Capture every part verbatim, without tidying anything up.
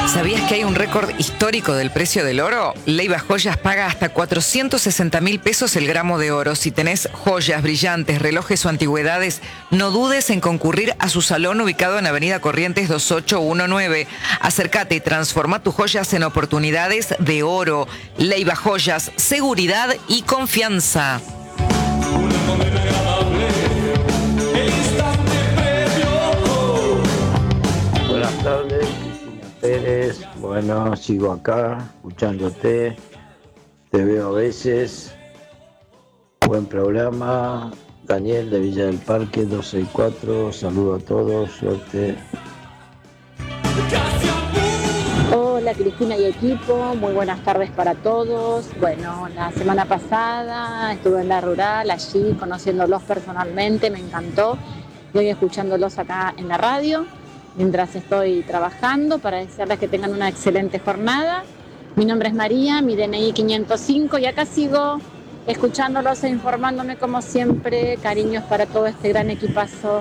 ¿Sabías que hay un récord histórico del precio del oro? Leiva Joyas paga hasta cuatrocientos sesenta mil pesos el gramo de oro. Si tenés joyas, brillantes, relojes o antigüedades, no dudes en concurrir a su salón ubicado en Avenida Corrientes dos ocho uno nueve. Acércate y transforma tus joyas en oportunidades de oro. Leiva Joyas, seguridad y confianza. Buenas tardes, Cristina Pérez. Bueno, sigo acá, escuchándote. Te veo a veces. Buen programa. Daniel de Villa del Parque, doscientos sesenta y cuatro. Saludo a todos, suerte. Hola Cristina y equipo, muy buenas tardes para todos. Bueno, la semana pasada estuve en la rural, allí conociéndolos personalmente, me encantó. Y hoy escuchándolos acá en la radio, mientras estoy trabajando, para desearles que tengan una excelente jornada. Mi nombre es María, mi D N I quinientos cinco y acá sigo escuchándolos e informándome como siempre. Cariños para todo este gran equipazo.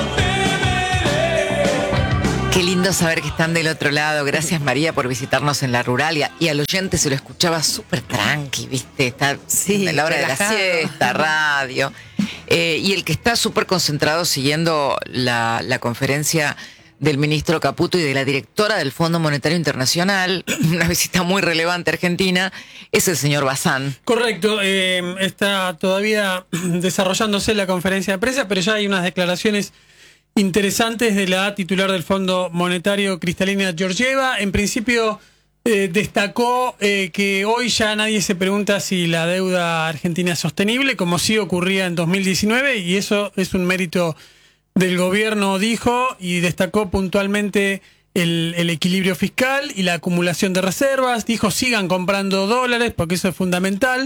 Qué lindo saber que están del otro lado. Gracias, María, por visitarnos en la rural. Y, a, y al oyente se lo escuchaba súper tranqui, ¿viste? Está sí, a la hora relajado. De la siesta, radio. Eh, y el que está súper concentrado siguiendo la, la conferencia del ministro Caputo y de la directora del Fondo Monetario Internacional, una visita muy relevante a Argentina, es el señor Bazán. Correcto, eh, está todavía desarrollándose la conferencia de prensa, pero ya hay unas declaraciones interesantes de la titular del Fondo Monetario, Kristalina Georgieva. En principio eh, destacó eh, que hoy ya nadie se pregunta si la deuda argentina es sostenible, como sí ocurría en dos mil diecinueve, y eso es un mérito del gobierno, dijo, y destacó puntualmente el, el equilibrio fiscal y la acumulación de reservas. Dijo, sigan comprando dólares porque eso es fundamental.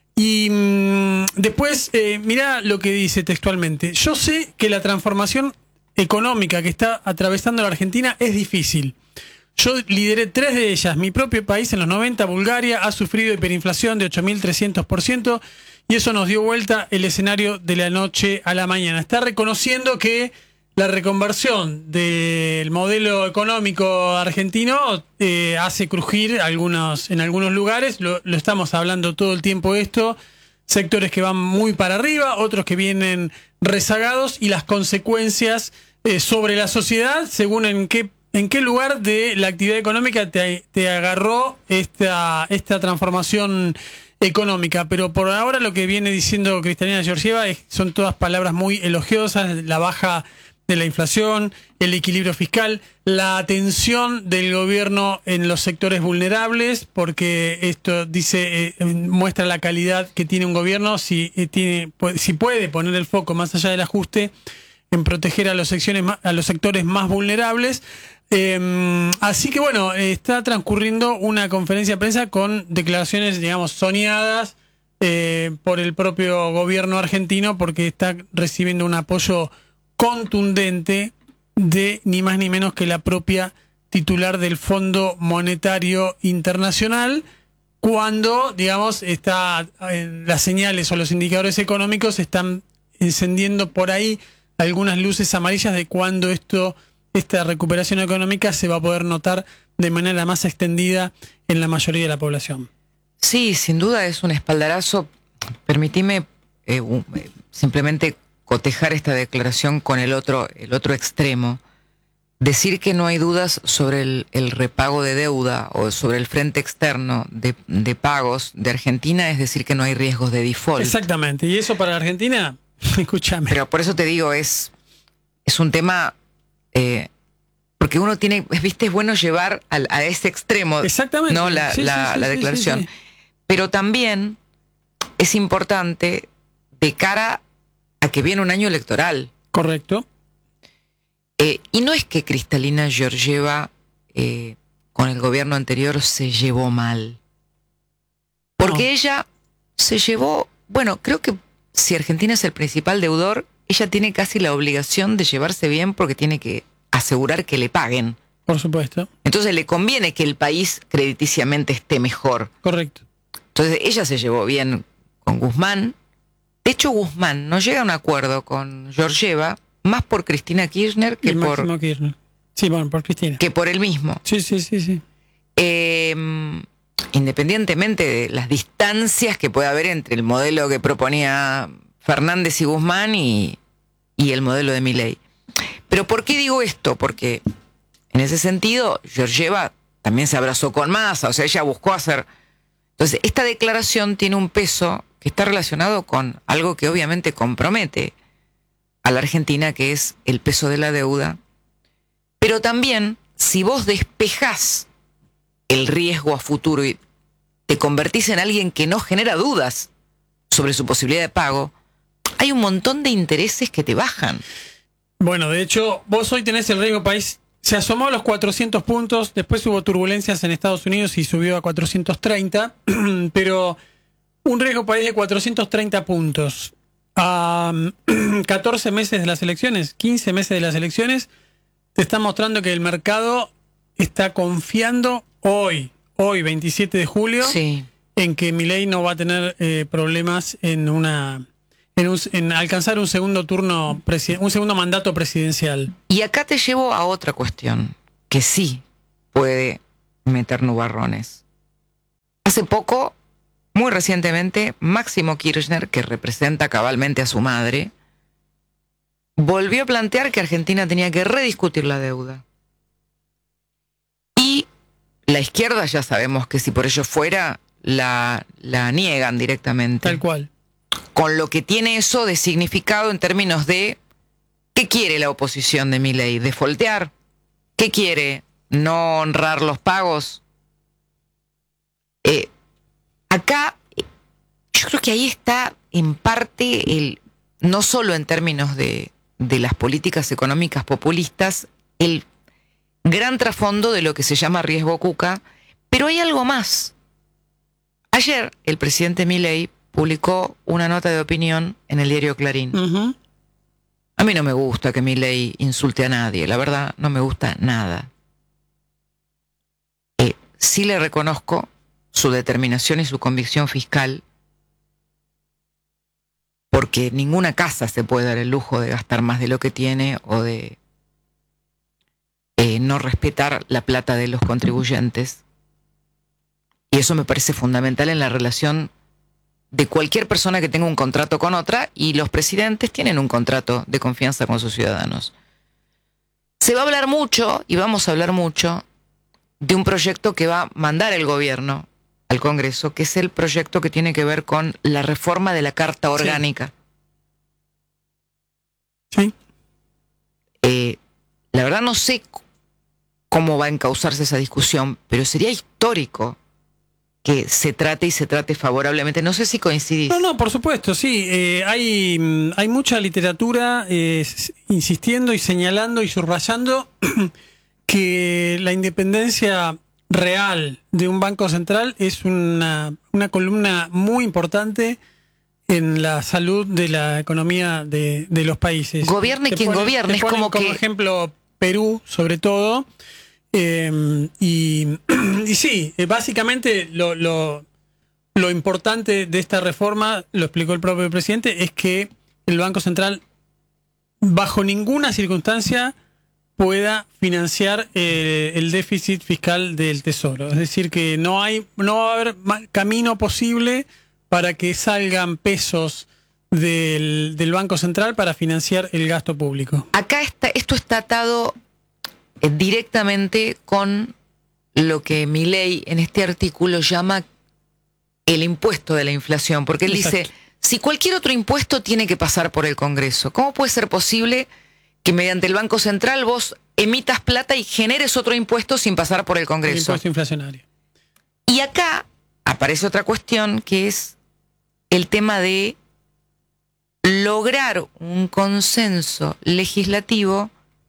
Y mmm, después, eh, mirá lo que dice textualmente. Yo sé que la transformación económica que está atravesando la Argentina es difícil. Yo lideré tres de ellas. Mi propio país en los noventa, Bulgaria, ha sufrido hiperinflación de ocho mil trescientos por ciento y eso nos dio vuelta el escenario de la noche a la mañana. Está reconociendo que la reconversión del modelo económico argentino eh, hace crujir algunos, en algunos lugares. Lo, lo estamos hablando todo el tiempo esto. Sectores que van muy para arriba, otros que vienen rezagados y las consecuencias eh, sobre la sociedad según en qué en qué lugar de la actividad económica te, te agarró esta, esta transformación económica. Pero por ahora lo que viene diciendo Kristalina Georgieva es, son todas palabras muy elogiosas: la baja de la inflación, el equilibrio fiscal, la atención del gobierno en los sectores vulnerables, porque esto dice eh, muestra la calidad que tiene un gobierno si eh, tiene si puede poner el foco más allá del ajuste en proteger a los secciones a los sectores más vulnerables. Eh, así que bueno, está transcurriendo una conferencia de prensa con declaraciones, digamos, soñadas eh, por el propio gobierno argentino, porque está recibiendo un apoyo contundente de ni más ni menos que la propia titular del Fondo Monetario Internacional, cuando, digamos, está en las señales o los indicadores económicos están encendiendo por ahí algunas luces amarillas de cuando esto, esta recuperación económica se va a poder notar de manera más extendida en la mayoría de la población. Sí, sin duda es un espaldarazo. Permitime eh, simplemente cotejar esta declaración con el otro, el otro extremo. Decir que no hay dudas sobre el, el repago de deuda o sobre el frente externo de, de pagos de Argentina es decir que no hay riesgos de default. Exactamente, y eso para la Argentina, escúchame. Pero por eso te digo, es, es un tema, eh, porque uno tiene, viste, es bueno llevar a, a ese extremo, exactamente, ¿no? la, sí, la, sí, la sí, declaración. sí, sí. Pero también es importante de cara a que viene un año electoral. Correcto. Eh, y no es que Kristalina Georgieva eh, con el gobierno anterior se llevó mal. Porque no. Ella se llevó, bueno, creo que si Argentina es el principal deudor, ella tiene casi la obligación de llevarse bien porque tiene que asegurar que le paguen. Por supuesto. Entonces le conviene que el país crediticiamente esté mejor. Correcto. Entonces ella se llevó bien con Guzmán. De hecho, Guzmán no llega a un acuerdo con Georgieva, más por Cristina Kirchner que y por... Máximo Kirchner. Sí, bueno, por Cristina. Que por él mismo. Sí, sí, sí, sí. Eh, independientemente de las distancias que puede haber entre el modelo que proponía Fernández y Guzmán y, y el modelo de Milei. Pero ¿por qué digo esto? Porque en ese sentido, Georgieva también se abrazó con Massa, o sea, ella buscó hacer... Entonces, esta declaración tiene un peso que está relacionado con algo que obviamente compromete a la Argentina, que es el peso de la deuda. Pero también, si vos despejás el riesgo a futuro y te convertís en alguien que no genera dudas sobre su posibilidad de pago, hay un montón de intereses que te bajan. Bueno, de hecho, vos hoy tenés el riesgo país, se asomó a los cuatrocientos puntos, después hubo turbulencias en Estados Unidos y subió a cuatrocientos treinta, pero un riesgo país de cuatrocientos treinta puntos a catorce meses de las elecciones, quince meses de las elecciones, te está mostrando que el mercado está confiando hoy, hoy veintisiete de julio, sí, en que Milei no va a tener eh, problemas en una en, un, en alcanzar un segundo turno, un segundo mandato presidencial. Y acá te llevo a otra cuestión que sí puede meter nubarrones. Hace poco, muy recientemente, Máximo Kirchner, que representa cabalmente a su madre, volvió a plantear que Argentina tenía que rediscutir la deuda. Y la izquierda ya sabemos que si por ello fuera, la, la niegan directamente. Tal cual. Con lo que tiene eso de significado en términos de ¿qué quiere la oposición de Milei? ¿Defoltear? ¿Qué quiere? ¿No honrar los pagos? Eh, acá, yo creo que ahí está en parte, el, no solo en términos de, de las políticas económicas populistas, el gran trasfondo de lo que se llama riesgo Cuca, pero hay algo más. Ayer el presidente Milei publicó una nota de opinión en el diario Clarín. Uh-huh. A mí no me gusta que Milei insulte a nadie, la verdad no me gusta nada. Eh, sí le reconozco su determinación y su convicción fiscal, porque ninguna casa se puede dar el lujo de gastar más de lo que tiene o de eh, no respetar la plata de los contribuyentes. Y eso me parece fundamental en la relación de cualquier persona que tenga un contrato con otra, y los presidentes tienen un contrato de confianza con sus ciudadanos. Se va a hablar mucho, y vamos a hablar mucho, de un proyecto que va a mandar el gobierno al Congreso, que es el proyecto que tiene que ver con la reforma de la Carta Orgánica. Sí. Eh, la verdad no sé cómo va a encauzarse esa discusión, pero sería histórico que se trate y se trate favorablemente. No sé si coincidís. No, no, por supuesto, sí. Eh, hay, hay mucha literatura eh, insistiendo y señalando y subrayando que la independencia real de un banco central es una, una columna muy importante en la salud de la economía de, de los países. Gobierne Te quien ponen, gobierne. te Es ponen como, como que... ejemplo Perú, sobre todo. Eh, y, y sí, eh, básicamente lo, lo, lo importante de esta reforma, lo explicó el propio presidente, es que el Banco Central bajo ninguna circunstancia pueda financiar eh, el déficit fiscal del Tesoro. Es decir, que no hay, no va a haber camino posible para que salgan pesos del, del Banco Central para financiar el gasto público. Acá está, esto está atado directamente con lo que Milei en este artículo llama el impuesto de la inflación, porque él Exacto. dice, si cualquier otro impuesto tiene que pasar por el Congreso, ¿cómo puede ser posible que mediante el Banco Central vos emitas plata y generes otro impuesto sin pasar por el Congreso? El impuesto inflacionario. Y acá aparece otra cuestión, que es el tema de lograr un consenso legislativo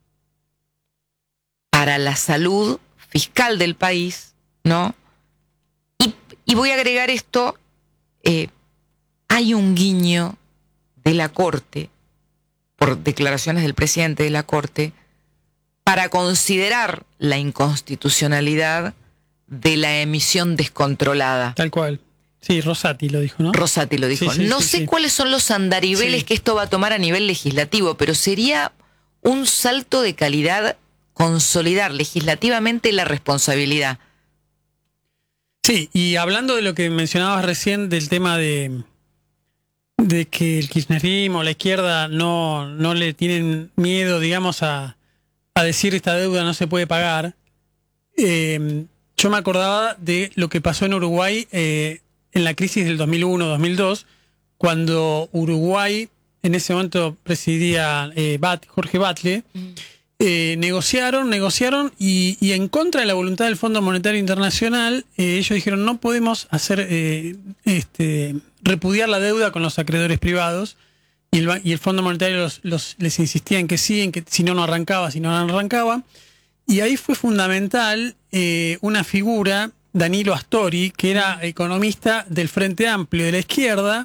para la salud fiscal del país, ¿no? Y, y voy a agregar esto, eh, hay un guiño de la Corte, por declaraciones del presidente de la Corte, para considerar la inconstitucionalidad de la emisión descontrolada. Tal cual. Sí, Rosati lo dijo, ¿no? Rosati lo dijo. Sí, sí, no sí, sé sí. cuáles son los andariveles sí. que esto va a tomar a nivel legislativo, pero sería un salto de calidad consolidar legislativamente la responsabilidad. Sí, y hablando de lo que mencionabas recién del tema de, de que el kirchnerismo, la izquierda, no, no le tienen miedo, digamos, a, a decir esta deuda no se puede pagar, eh, yo me acordaba de lo que pasó en Uruguay eh, en la crisis del dos mil uno dos mil dos, cuando Uruguay, en ese momento presidía eh, Bat, Jorge Batlle, eh, negociaron, negociaron y, y en contra de la voluntad del Fondo Monetario Internacional, eh, ellos dijeron no podemos hacer eh, este, repudiar la deuda con los acreedores privados, y el, y el Fondo Monetario los, los, les insistía en que sí, en que si no, no arrancaba, si no, no arrancaba. Y ahí fue fundamental eh, una figura, Danilo Astori, que era economista del Frente Amplio de la izquierda.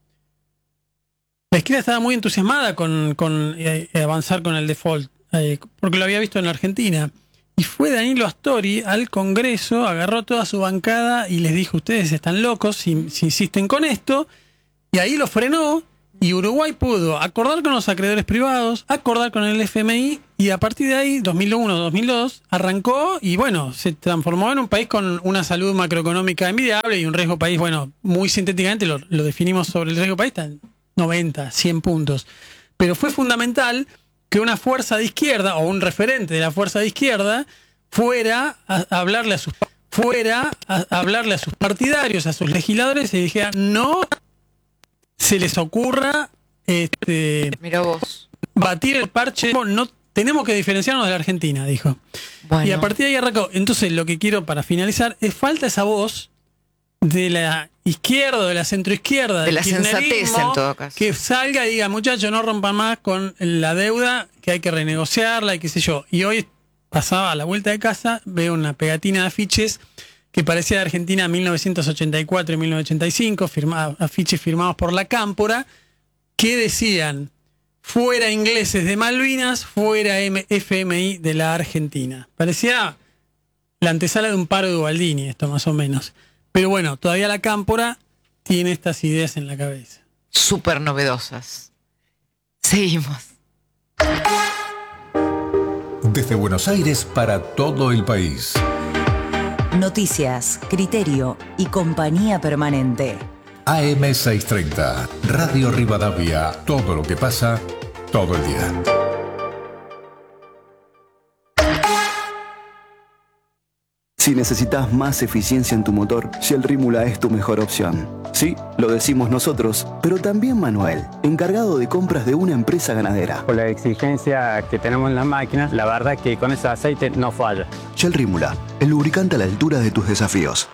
La izquierda estaba muy entusiasmada con, con eh, avanzar con el default, eh, porque lo había visto en la Argentina. Y fue Danilo Astori al Congreso, agarró toda su bancada y les dijo, ustedes están locos si, si insisten con esto. Y ahí lo frenó. Y Uruguay pudo acordar con los acreedores privados, acordar con el F M I, y a partir de ahí, dos mil uno dos mil dos, arrancó y bueno, se transformó en un país con una salud macroeconómica envidiable y un riesgo país, bueno, muy sintéticamente lo, lo definimos sobre el riesgo país, está en noventa, cien puntos. Pero fue fundamental que una fuerza de izquierda o un referente de la fuerza de izquierda fuera a, a hablarle a sus fuera a, a hablarle a sus partidarios, a sus legisladores y dijera, no se les ocurra este, Mirá vos. batir el parche. No tenemos que diferenciarnos de la Argentina, dijo. Bueno. Y a partir de ahí arrancó. Entonces, lo que quiero para finalizar es falta esa voz de la izquierda, de la centroizquierda, de la sensatez en todo caso, que salga y diga, muchachos, no rompan más con la deuda, que hay que renegociarla y qué sé yo. Y hoy pasaba a la vuelta de casa, veo una pegatina de afiches que parecía de Argentina mil novecientos ochenta y cuatro y mil novecientos ochenta y cinco, firma, afiches firmados por la Cámpora, que decían, fuera ingleses de Malvinas, fuera F M I de la Argentina. Parecía la antesala de un paro de Ubaldini, esto más o menos. Pero bueno, todavía la Cámpora tiene estas ideas en la cabeza. Súper novedosas. Seguimos. Desde Buenos Aires para todo el país. Noticias, criterio y compañía permanente. A M seiscientos treinta, Radio Rivadavia, todo lo que pasa, todo el día. Si necesitas más eficiencia en tu motor, Shell Rímula es tu mejor opción. Sí, lo decimos nosotros, pero también Manuel, encargado de compras de una empresa ganadera. Por la exigencia que tenemos en las máquinas, la verdad que con ese aceite no falla. Shell Rímula, el lubricante a la altura de tus desafíos.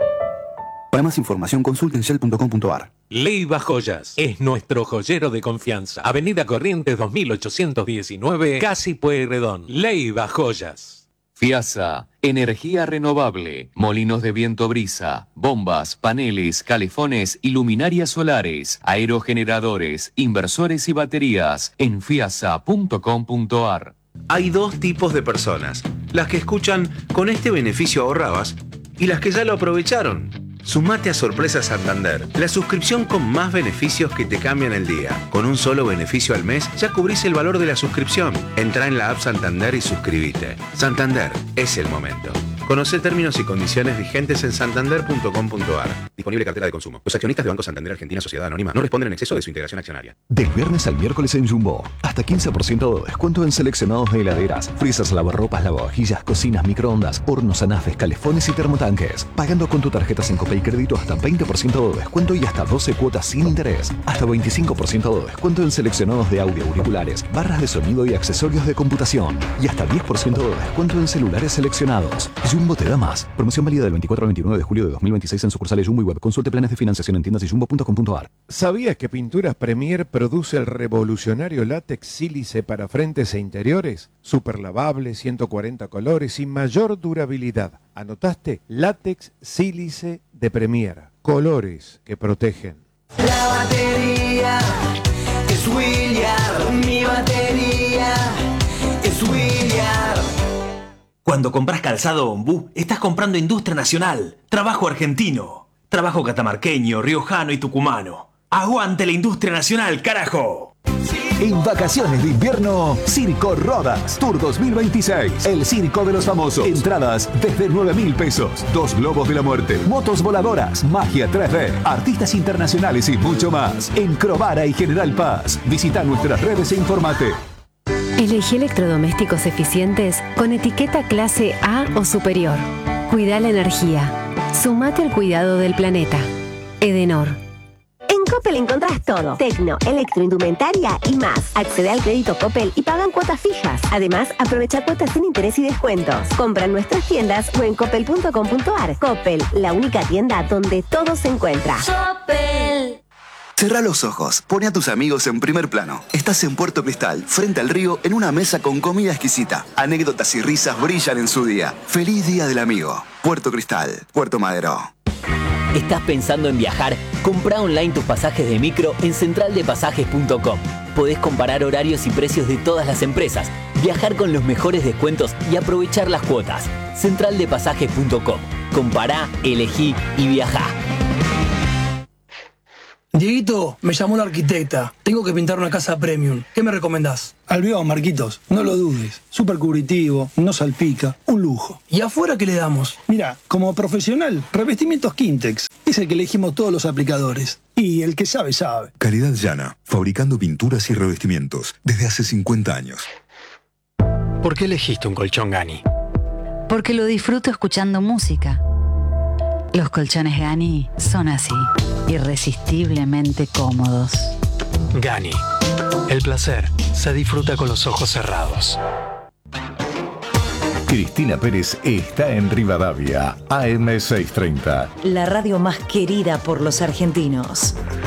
Para más información, consulte en shell punto com punto a r. Leiva Joyas es nuestro joyero de confianza. Avenida Corrientes dos mil ochocientos diecinueve, Casi Pueyrredón. Leiva Joyas. FIASA, energía renovable, molinos de viento brisa, bombas, paneles, calefones y luminarias solares, aerogeneradores, inversores y baterías en fiasa punto com punto a r. Hay dos tipos de personas, las que escuchan con este beneficio ahorrabas y las que ya lo aprovecharon. Sumate a Sorpresa Santander, la suscripción con más beneficios que te cambian el día. Con un solo beneficio al mes ya cubrís el valor de la suscripción. Entrá en la app Santander y suscríbete. Santander, es el momento. Conoce términos y condiciones vigentes en santander punto com punto a r. Disponible cartera de consumo. Los accionistas de Banco Santander Argentina Sociedad Anónima no responden en exceso de su integración accionaria. Del viernes al miércoles en Jumbo, hasta quince por ciento de descuento en seleccionados de heladeras, freezers, lavarropas, lavavajillas, cocinas, microondas, hornos, anafes, calefones y termotanques. Pagando con tu tarjeta Sincope y crédito hasta veinte por ciento de descuento y hasta doce cuotas sin interés. Hasta veinticinco por ciento de descuento en seleccionados de audio, auriculares, barras de sonido y accesorios de computación. Y hasta diez por ciento de descuento en celulares seleccionados. Jumbo te da más. Promoción válida del veinticuatro al veintinueve de julio de dos mil veintiséis en sucursales Jumbo y web. Consulte planes de financiación en tiendas y jumbo punto com punto a r. ¿Sabías que Pinturas Premier produce el revolucionario látex sílice para frentes e interiores? Super lavable, ciento cuarenta colores y mayor durabilidad. ¿Anotaste? Látex sílice de Premier. Colores que protegen. La batería es William. Mi batería es William. Cuando compras calzado Ombú, estás comprando industria nacional, trabajo argentino, trabajo catamarqueño, riojano y tucumano. ¡Aguante la industria nacional, carajo! Sí. En vacaciones de invierno, Circo Rodas Tour dos mil veintiséis. El circo de los famosos. Entradas desde nueve mil pesos. Dos globos de la muerte. Motos voladoras. Magia tres D. Artistas internacionales y mucho más. En Crovara y General Paz. Visita nuestras redes e informate. Elegí electrodomésticos eficientes con etiqueta clase A o superior. Cuida la energía. Sumate al cuidado del planeta. Edenor. En Coppel encontrás todo. Tecno, electroindumentaria y más. Accede al crédito Coppel y pagan cuotas fijas. Además, aprovecha cuotas sin interés y descuentos. Compra en nuestras tiendas o en coppel punto com punto ar. Coppel, la única tienda donde todo se encuentra. Coppel. Cerrá los ojos, pone a tus amigos en primer plano. Estás en Puerto Cristal, frente al río, en una mesa con comida exquisita. Anécdotas y risas brillan en su día. Feliz Día del Amigo. Puerto Cristal, Puerto Madero. ¿Estás pensando en viajar? Comprá online tus pasajes de micro en central de pasajes punto com. Podés comparar horarios y precios de todas las empresas, viajar con los mejores descuentos y aprovechar las cuotas. central de pasajes punto com. Compará, elegí y viajá. Dieguito, me llamó la arquitecta. Tengo que pintar una casa premium. ¿Qué me recomendás? Albión, Marquitos. No lo dudes. Súper cubritivo, no salpica. Un lujo. ¿Y afuera qué le damos? Mira, como profesional, revestimientos Quintex. Es el que elegimos todos los aplicadores. Y el que sabe, sabe. Calidad Llana. Fabricando pinturas y revestimientos. Desde hace cincuenta años. ¿Por qué elegiste un colchón Gani? Porque lo disfruto escuchando música. Los colchones Gani son así, irresistiblemente cómodos. Gani. El placer se disfruta con los ojos cerrados. Cristina Pérez está en Rivadavia, A M seiscientos treinta. La radio más querida por los argentinos.